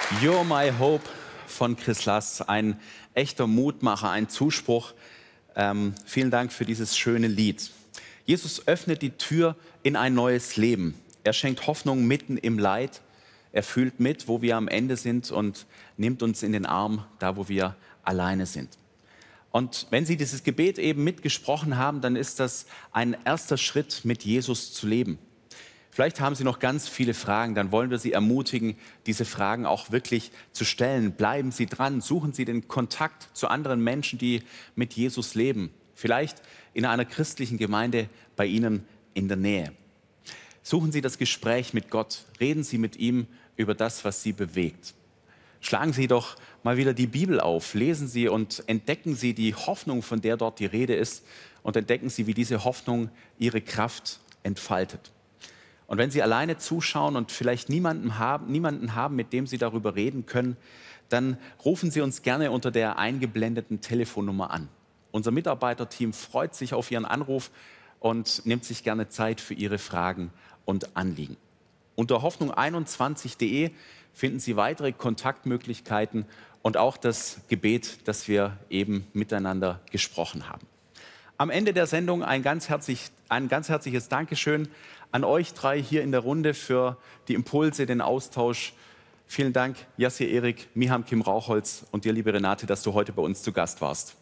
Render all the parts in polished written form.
You're My Hope von Chris Lass, ein echter Mutmacher, ein Zuspruch. Vielen Dank für dieses schöne Lied. Jesus öffnet die Tür in ein neues Leben. Er schenkt Hoffnung mitten im Leid. Er fühlt mit, wo wir am Ende sind und nimmt uns in den Arm, da wo wir alleine sind. Und wenn Sie dieses Gebet eben mitgesprochen haben, dann ist das ein erster Schritt, mit Jesus zu leben. Vielleicht haben Sie noch ganz viele Fragen, dann wollen wir Sie ermutigen, diese Fragen auch wirklich zu stellen. Bleiben Sie dran, suchen Sie den Kontakt zu anderen Menschen, die mit Jesus leben. Vielleicht in einer christlichen Gemeinde bei Ihnen in der Nähe. Suchen Sie das Gespräch mit Gott, reden Sie mit ihm über das, was Sie bewegt. Schlagen Sie doch mal wieder die Bibel auf, lesen Sie und entdecken Sie die Hoffnung, von der dort die Rede ist, und entdecken Sie, wie diese Hoffnung ihre Kraft entfaltet. Und wenn Sie alleine zuschauen und vielleicht niemanden haben, mit dem Sie darüber reden können, dann rufen Sie uns gerne unter der eingeblendeten Telefonnummer an. Unser Mitarbeiterteam freut sich auf Ihren Anruf und nimmt sich gerne Zeit für Ihre Fragen und Anliegen. Unter hoffnung21.de finden Sie weitere Kontaktmöglichkeiten und auch das Gebet, das wir eben miteinander gesprochen haben. Am Ende der Sendung ein ganz herzliches Dankeschön an euch drei hier in der Runde für die Impulse, den Austausch. Vielen Dank, Yassir Erik, Miham Kim Rauchholz und dir, liebe Renate, dass du heute bei uns zu Gast warst.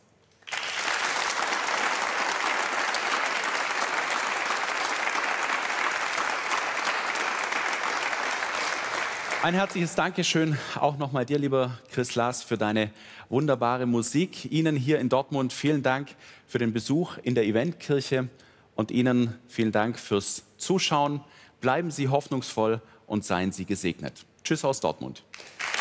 Ein herzliches Dankeschön auch nochmal dir, lieber Chris Lass, für deine wunderbare Musik. Ihnen hier in Dortmund vielen Dank für den Besuch in der Eventkirche und Ihnen vielen Dank fürs Zuschauen. Bleiben Sie hoffnungsvoll und seien Sie gesegnet. Tschüss aus Dortmund.